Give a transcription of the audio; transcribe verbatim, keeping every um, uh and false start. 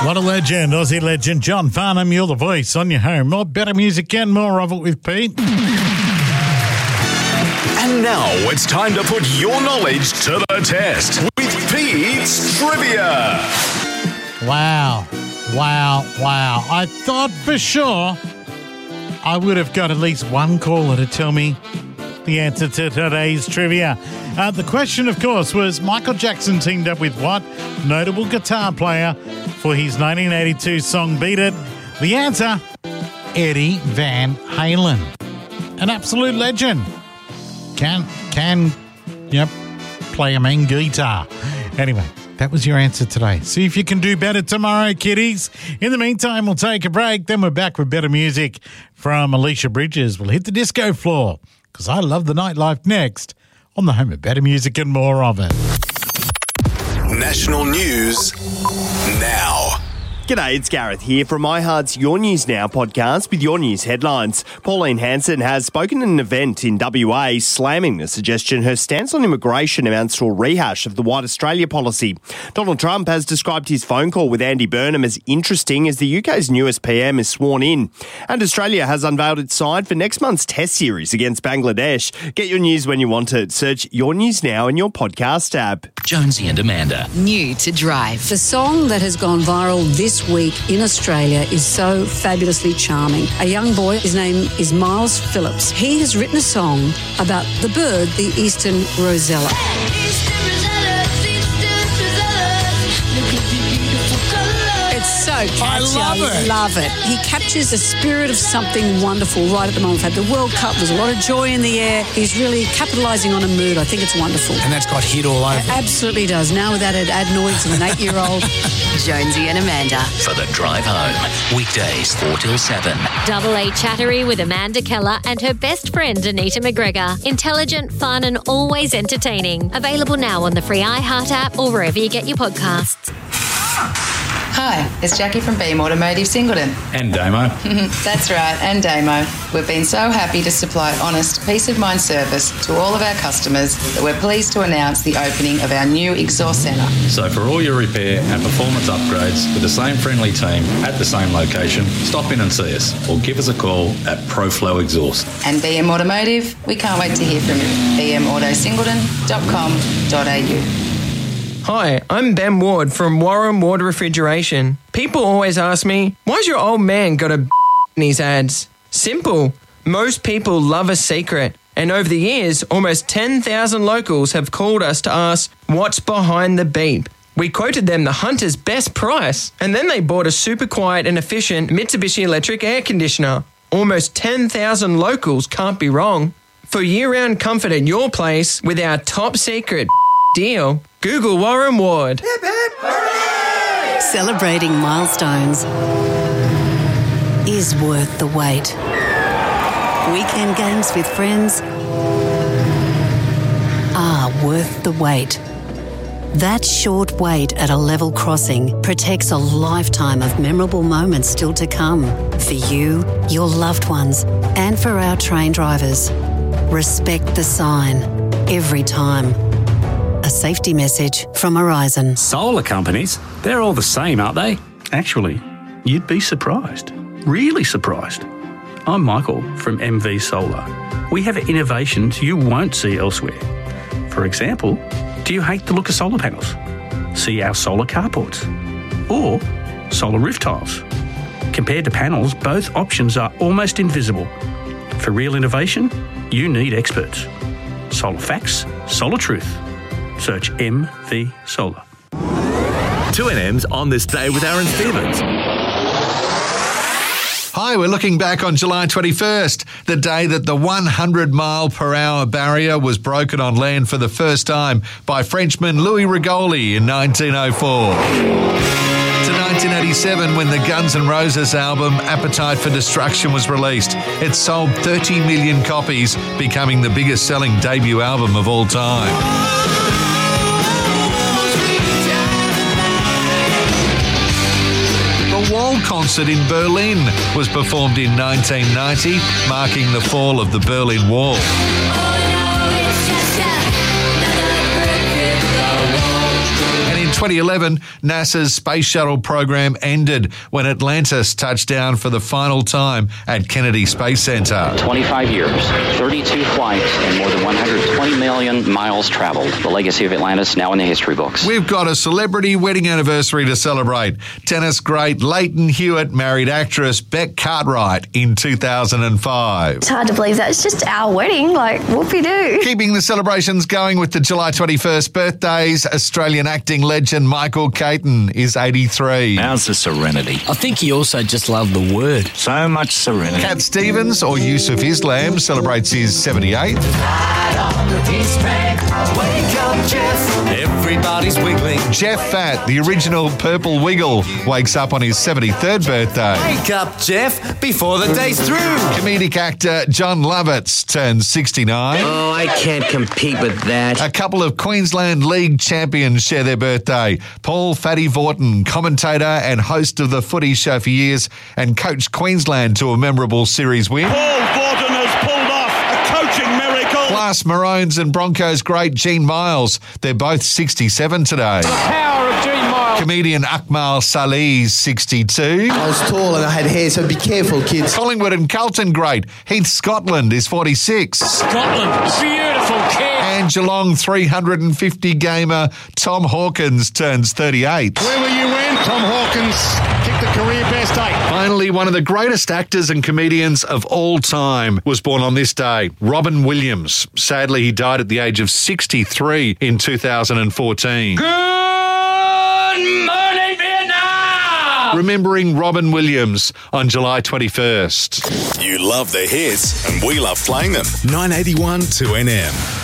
What a legend, Aussie legend, John Farnham. You're the voice on your home. More better music and more of it with Pete. And now it's time to put your knowledge to the test with Pete's Trivia. Wow, wow, wow. I thought for sure I would have got at least one caller to tell me the answer to today's trivia. Uh, the question, of course, was Michael Jackson teamed up with what notable guitar player for his nineteen eighty-two song Beat It? The answer, Eddie Van Halen. An absolute legend. Can, can, yep, play a mean guitar. Anyway, that was your answer today. See if you can do better tomorrow, kiddies. In the meantime, we'll take a break. Then we're back with better music from Alicia Bridges. We'll hit the disco floor because I love the nightlife next on the home of better music and more of it. National news now. G'day, it's Gareth here from iHeart's Your News Now podcast with your news headlines. Pauline Hanson has spoken at an event in W A slamming the suggestion her stance on immigration amounts to a rehash of the White Australia policy. Donald Trump has described his phone call with Andy Burnham as interesting as the U K's newest P M is sworn in. And Australia has unveiled its side for next month's Test series against Bangladesh. Get your news when you want it. Search Your News Now in your podcast app. Jonesy and Amanda. New to Drive. The song that has gone viral this week in Australia is so fabulously charming. A young boy, his name is Miles Phillips. He has written a song about the bird, the eastern rosella. It's so catchy. I love it. Love it. He captures the spirit of something wonderful right at the moment. We've had the World Cup. There's a lot of joy in the air. He's really capitalising on a mood. I think it's wonderful. And that's got hit all over. It absolutely does. Now with added adenoids and an eight-year-old. Jonesy and Amanda. For the drive home. Weekdays four till seven. Double A Chattery with Amanda Keller and her best friend Anita McGregor. Intelligent, fun and always entertaining. Available now on the free iHeart app or wherever you get your podcasts. Hi, it's Jackie from Beam Automotive Singleton. And Damo. That's right, and Damo. We've been so happy to supply honest, peace of mind service to all of our customers that we're pleased to announce the opening of our new exhaust centre. So for all your repair and performance upgrades with the same friendly team at the same location, stop in and see us or give us a call at ProFlow Exhaust. And B M Automotive, we can't wait to hear from you. b m auto singleton dot com dot a u. Hi, I'm Ben Ward from Warren Ward Refrigeration. People always ask me, why's your old man got a in his ads? Simple. Most people love a secret. And over the years, almost ten thousand locals have called us to ask, what's behind the beep? We quoted them the Hunter's best price, and then they bought a super quiet and efficient Mitsubishi electric air conditioner. Almost ten thousand locals can't be wrong. For year-round comfort at your place with our top secret deal, Google Warren Ward. Hip, hip, hooray! Celebrating milestones is worth the wait. Weekend games with friends are worth the wait. That short wait at a level crossing protects a lifetime of memorable moments still to come. For you, your loved ones, and for our train drivers. Respect the sign every time. A safety message from Horizon. Solar companies, they're all the same, aren't they? Actually, you'd be surprised. Really surprised. I'm Michael from M V Solar. We have innovations you won't see elsewhere. For example, do you hate the look of solar panels? See our solar carports. Or solar roof tiles. Compared to panels, both options are almost invisible. For real innovation, you need experts. Solar facts, solar truth. Search M V Solar. two N M's on this day with Aaron Stevens. Hi, we're looking back on July twenty-first, the day that the one hundred mile per hour barrier was broken on land for the first time by Frenchman Louis Rigoli in nineteen oh four. To nineteen eighty-seven, when the Guns N' Roses album Appetite for Destruction was released. It sold thirty million copies, becoming the biggest selling debut album of all time. The Wall concert in Berlin was performed in nineteen ninety, marking the fall of the Berlin Wall. And in twenty eleven, NASA's space shuttle program ended when Atlantis touched down for the final time at Kennedy Space Center. twenty-five years, thirty-two flights, and more than one hundred twenty million miles traveled. The legacy of Atlantis now in the history books. We've got a celebrity wedding anniversary to celebrate. Tennis great Leighton Hewitt married actress Beck Cartwright in two thousand five. It's hard to believe that's just our wedding, like whoopie-doo. Keeping the celebrations going with the July twenty-first birthdays, Australian acting legend Michael Caton is eighty-three. How's the serenity? I think he also just loved the word. So much serenity. Cat Stevens, or Yusuf Islam, celebrates his seventy-eighth. Everybody's wiggling. Jeff Fat, the original Purple Wiggle, wakes up on his seventy-third birthday. Wake up, Jeff, before the day's through. Comedic actor John Lovitz turns sixty-nine. Oh, I can't compete with that. A couple of Queensland League champions share their birthday. Paul Fatty Vorton, commentator and host of the Footy Show for years, and coached Queensland to a memorable series win. Paul Vorton has pulled off a coaching miracle. Plus, Maroons and Broncos great Gene Miles. They're both sixty-seven today. The power of Gene Miles. Comedian Akmal Salih's sixty-two. I was tall and I had hair, so be careful, kids. Collingwood and Carlton great Heath Scotland is forty-six. Scotland, beautiful kid. And Geelong three hundred fifty gamer Tom Hawkins turns thirty-eight. Where will you win? Tom Hawkins kicked the career best eight. Finally, one of the greatest actors and comedians of all time was born on this day, Robin Williams. Sadly, he died at the age of sixty-three in two thousand fourteen. Good morning, Vietnam! Remembering Robin Williams on July twenty-first. You love the hits, and we love playing them. nine eighty-one two N M.